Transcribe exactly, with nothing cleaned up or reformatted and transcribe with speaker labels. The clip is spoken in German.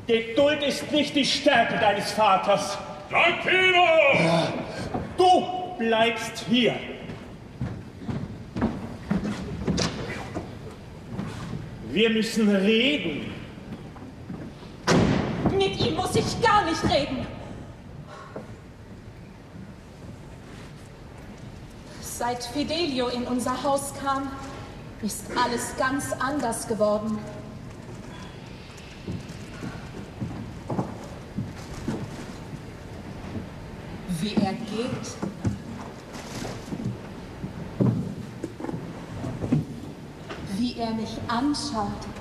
Speaker 1: Geduld ist nicht die Stärke deines Vaters.
Speaker 2: Giacchino!
Speaker 1: Du bleibst hier. Wir müssen reden.
Speaker 3: Mit ihm muss ich gar nicht reden. Seit Fidelio in unser Haus kam, ist alles ganz anders geworden. Wie er geht, wie er mich anschaut.